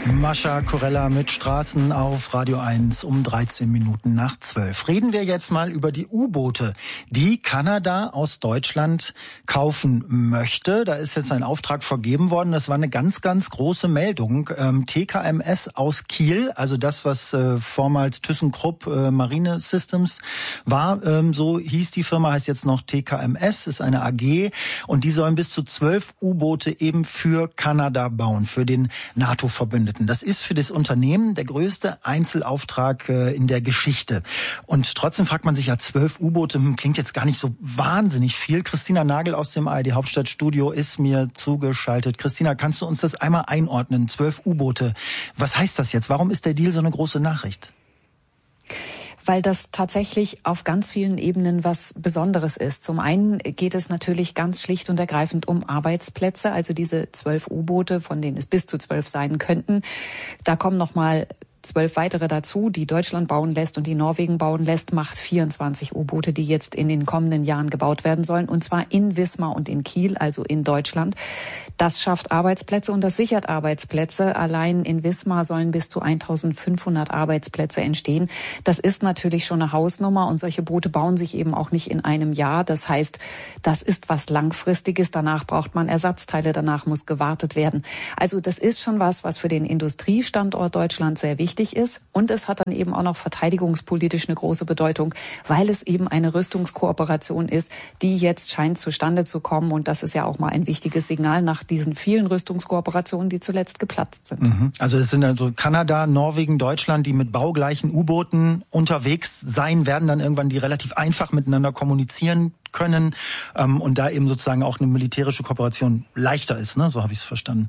Mascha Kurella mit Straßen auf Radio 1 um 13 Minuten nach 12. Reden wir jetzt mal über die U-Boote, die Kanada aus Deutschland kaufen möchte. Da ist jetzt ein Auftrag vergeben worden. Das war eine ganz, ganz große Meldung. TKMS aus Kiel, also das, was vormals ThyssenKrupp Marine Systems war, so hieß die Firma, heißt jetzt noch TKMS, ist eine AG. Und die sollen bis zu 12 U-Boote eben für Kanada bauen, für den NATO-Verbündeten. Das ist für das Unternehmen der größte Einzelauftrag in der Geschichte. Und trotzdem fragt man sich ja, 12 U-Boote, klingt jetzt gar nicht so wahnsinnig viel. Christina Nagel aus dem ARD Hauptstadtstudio ist mir zugeschaltet. Christina, kannst du uns das einmal einordnen? 12 U-Boote. Was heißt das jetzt? Warum ist der Deal so eine große Nachricht? Weil das tatsächlich auf ganz vielen Ebenen was Besonderes ist. Zum einen geht es natürlich ganz schlicht und ergreifend um Arbeitsplätze, also diese 12 U-Boote, von denen es bis zu 12 sein könnten. Da kommen nochmal 12 weitere dazu, die Deutschland bauen lässt und die Norwegen bauen lässt, macht 24 U-Boote, die jetzt in den kommenden Jahren gebaut werden sollen, und zwar in Wismar und in Kiel, also in Deutschland. Das schafft Arbeitsplätze und das sichert Arbeitsplätze. Allein in Wismar sollen bis zu 1500 Arbeitsplätze entstehen. Das ist natürlich schon eine Hausnummer, und solche Boote bauen sich eben auch nicht in einem Jahr. Das heißt, das ist was Langfristiges. Danach braucht man Ersatzteile, danach muss gewartet werden. Also das ist schon was für den Industriestandort Deutschland sehr wichtig ist, und es hat dann eben auch noch verteidigungspolitisch eine große Bedeutung, weil es eben eine Rüstungskooperation ist, die jetzt scheint zustande zu kommen, und das ist ja auch mal ein wichtiges Signal nach diesen vielen Rüstungskooperationen, die zuletzt geplatzt sind. Also es sind also Kanada, Norwegen, Deutschland, die mit baugleichen U-Booten unterwegs sein werden, dann irgendwann die relativ einfach miteinander kommunizieren können und da eben sozusagen auch eine militärische Kooperation leichter ist, ne? So habe ich es verstanden.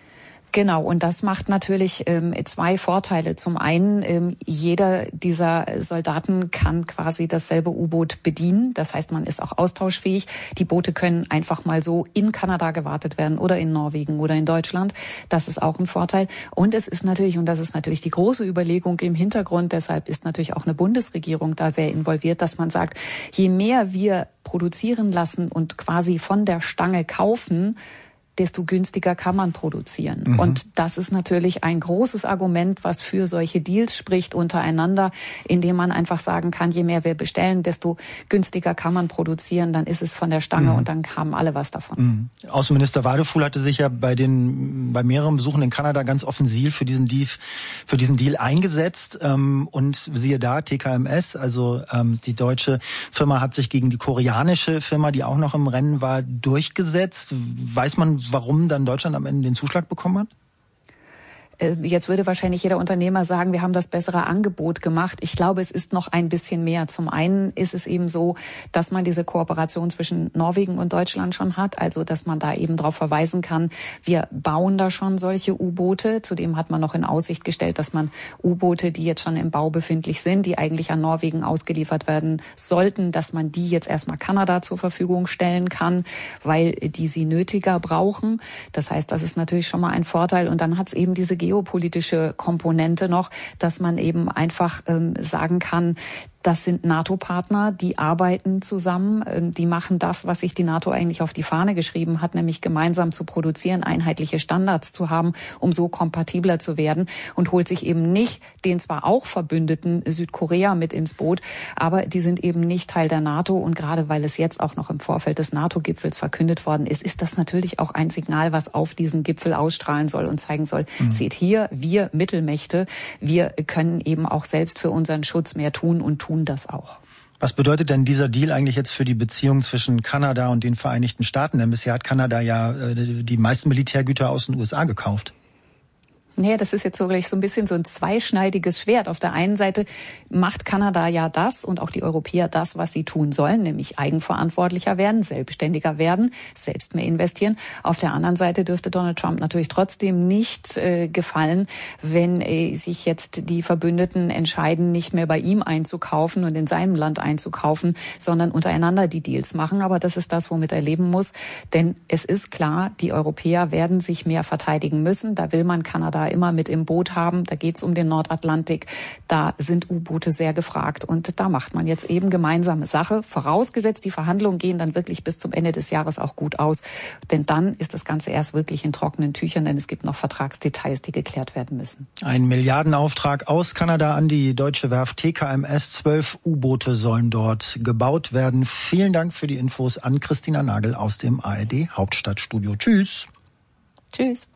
Genau, und das macht natürlich zwei Vorteile. Zum einen, jeder dieser Soldaten kann quasi dasselbe U-Boot bedienen. Das heißt, man ist auch austauschfähig. Die Boote können einfach mal so in Kanada gewartet werden oder in Norwegen oder in Deutschland. Das ist auch ein Vorteil. Und es ist natürlich, und das ist natürlich die große Überlegung im Hintergrund, deshalb ist natürlich auch eine Bundesregierung da sehr involviert, dass man sagt, je mehr wir produzieren lassen und quasi von der Stange kaufen, desto günstiger kann man produzieren. Und das ist natürlich ein großes Argument, was für solche Deals spricht untereinander, indem man einfach sagen kann, je mehr wir bestellen, desto günstiger kann man produzieren, dann ist es von der Stange und dann haben alle was davon. Außenminister Wadefuhl hatte sich ja bei mehreren Besuchen in Kanada ganz offensiv für diesen Deal eingesetzt. Und siehe da, TKMS, also die deutsche Firma, hat sich gegen die koreanische Firma, die auch noch im Rennen war, durchgesetzt. Weiß man, warum dann Deutschland am Ende den Zuschlag bekommen hat? Jetzt würde wahrscheinlich jeder Unternehmer sagen, wir haben das bessere Angebot gemacht. Ich glaube, es ist noch ein bisschen mehr. Zum einen ist es eben so, dass man diese Kooperation zwischen Norwegen und Deutschland schon hat. Also, dass man da eben darauf verweisen kann, wir bauen da schon solche U-Boote. Zudem hat man noch in Aussicht gestellt, dass man U-Boote, die jetzt schon im Bau befindlich sind, die eigentlich an Norwegen ausgeliefert werden sollten, dass man die jetzt erstmal Kanada zur Verfügung stellen kann, weil die sie nötiger brauchen. Das heißt, das ist natürlich schon mal ein Vorteil. Und dann hat es eben diese geopolitische Komponente noch, dass man eben einfach sagen kann, das sind NATO-Partner, die arbeiten zusammen, die machen das, was sich die NATO eigentlich auf die Fahne geschrieben hat, nämlich gemeinsam zu produzieren, einheitliche Standards zu haben, um so kompatibler zu werden, und holt sich eben nicht den zwar auch Verbündeten Südkorea mit ins Boot, aber die sind eben nicht Teil der NATO, und gerade weil es jetzt auch noch im Vorfeld des NATO-Gipfels verkündet worden ist, ist das natürlich auch ein Signal, was auf diesen Gipfel ausstrahlen soll und zeigen soll, seht hier, wir Mittelmächte, wir können eben auch selbst für unseren Schutz mehr tun und tun das auch. Was bedeutet denn dieser Deal eigentlich jetzt für die Beziehung zwischen Kanada und den Vereinigten Staaten? Denn bisher hat Kanada ja die meisten Militärgüter aus den USA gekauft. Nee, das ist jetzt so gleich so ein bisschen so ein zweischneidiges Schwert. Auf der einen Seite macht Kanada ja das und auch die Europäer das, was sie tun sollen, nämlich eigenverantwortlicher werden, selbstständiger werden, selbst mehr investieren. Auf der anderen Seite dürfte Donald Trump natürlich trotzdem nicht gefallen, wenn sich jetzt die Verbündeten entscheiden, nicht mehr bei ihm einzukaufen und in seinem Land einzukaufen, sondern untereinander die Deals machen. Aber das ist das, womit er leben muss. Denn es ist klar, die Europäer werden sich mehr verteidigen müssen. Da will man Kanada Kanada immer mit im Boot haben. Da geht es um den Nordatlantik. Da sind U-Boote sehr gefragt. Und da macht man jetzt eben gemeinsame Sache. Vorausgesetzt, die Verhandlungen gehen dann wirklich bis zum Ende des Jahres auch gut aus. Denn dann ist das Ganze erst wirklich in trockenen Tüchern, denn es gibt noch Vertragsdetails, die geklärt werden müssen. Ein Milliardenauftrag aus Kanada an die deutsche Werft TKMS. 12 U-Boote sollen dort gebaut werden. Vielen Dank für die Infos an Christina Nagel aus dem ARD Hauptstadtstudio. Tschüss. Tschüss.